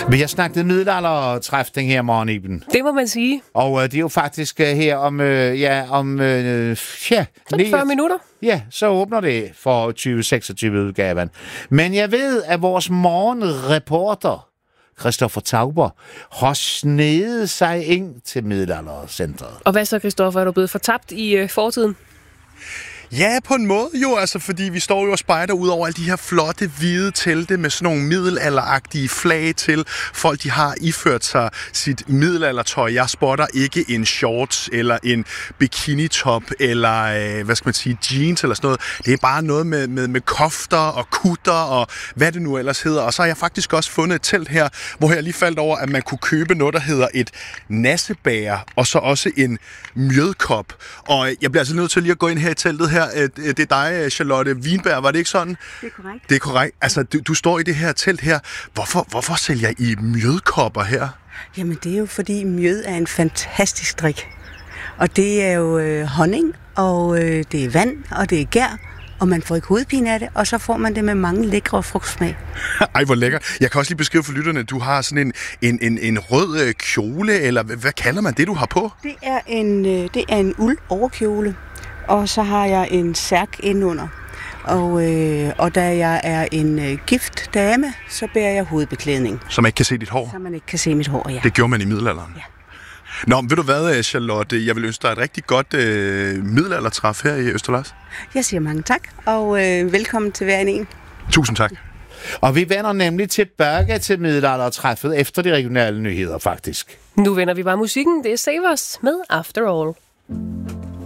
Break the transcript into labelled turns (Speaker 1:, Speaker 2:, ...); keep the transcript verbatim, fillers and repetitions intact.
Speaker 1: Vi har snakket middelaldertræf den her morgen, Iben.
Speaker 2: Det må man sige.
Speaker 1: Og øh, det er jo faktisk øh, her om, øh, ja, om, øh, ja...
Speaker 2: fyrre minutter.
Speaker 1: Ja, så åbner det for tyve seksogtyve-udgaven. Men jeg ved, at vores morgenreporter, Christoffer Tauber, har snedet sig ind til middelaldercentret.
Speaker 2: Og hvad så, Christoffer? Er du blevet fortabt i øh, fortiden?
Speaker 3: Ja, på en måde jo, altså, fordi vi står jo og spejder ud over alle de her flotte, hvide telte med sådan nogle middelalderagtige flag til. Folk, de har iført sig sit middelaldertøj. Jeg spotter ikke en shorts eller en bikinitop eller, øh, hvad skal man sige, jeans eller sådan noget. Det er bare noget med, med, med kofter og kutter og hvad det nu ellers hedder. Og så har jeg faktisk også fundet et telt her, hvor jeg lige faldt over, at man kunne købe noget, der hedder et nassebæger og så også en mjødkop. Og jeg bliver altså nødt til lige at gå ind her i teltet her. Det er dig, Charlotte Wienberg, var det ikke sådan?
Speaker 4: Det er korrekt.
Speaker 3: Det er korrekt. Altså, du, du står i det her telt her. Hvorfor, hvorfor sælger I mjødkopper her?
Speaker 4: Jamen, det er jo fordi mjød er en fantastisk drik. Og det er jo øh, honning, og øh, det er vand, og det er gær, og man får ikke hovedpine af det, og så får man det med mange lækre frugtsmag.
Speaker 3: Ej, hvor lækker. Jeg kan også lige beskrive for lytterne, at du har sådan en, en, en, en rød øh, kjole, eller hvad, hvad kalder man det, du har på?
Speaker 4: Det er en, øh, det er en uld overkjole. Og så har jeg en særk indunder. Og, øh, og da jeg er en øh, gift dame, så bærer jeg hovedbeklædning.
Speaker 3: Så man ikke kan se dit hår?
Speaker 4: Så man ikke kan se mit hår, ja.
Speaker 3: Det gjorde man i middelalderen?
Speaker 4: Ja.
Speaker 3: Nå, ved du hvad, Charlotte? Jeg vil ønske dig et rigtig godt øh, middelaldertræf her i Østerlars.
Speaker 4: Jeg siger mange tak, og øh, velkommen til hver en.
Speaker 3: Tusind tak.
Speaker 1: Og vi vender nemlig tilbage til middelaldertræffet efter de regionale nyheder, faktisk.
Speaker 2: Nu vender vi bare musikken. Det er Savers med After All.